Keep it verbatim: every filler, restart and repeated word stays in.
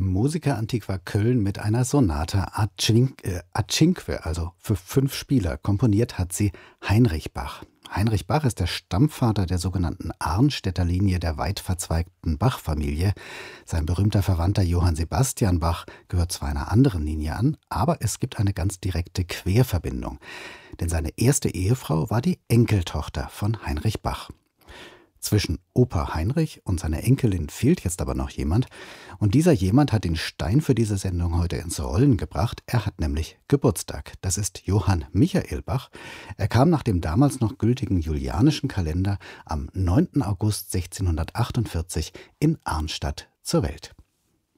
Musica Antiqua Köln mit einer Sonata a cin- äh, a cinque, also für fünf Spieler. Komponiert hat sie Heinrich Bach. Heinrich Bach ist der Stammvater der sogenannten Arnstädter Linie der weit verzweigten Bach-Familie. Sein berühmter Verwandter Johann Sebastian Bach gehört zwar einer anderen Linie an, aber es gibt eine ganz direkte Querverbindung. Denn seine erste Ehefrau war die Enkeltochter von Heinrich Bach. Zwischen Opa Heinrich und seiner Enkelin fehlt jetzt aber noch jemand. Und dieser jemand hat den Stein für diese Sendung heute ins Rollen gebracht. Er hat nämlich Geburtstag. Das ist Johann Michael Bach. Er kam nach dem damals noch gültigen julianischen Kalender am neunten August sechzehnhundertachtundvierzig in Arnstadt zur Welt.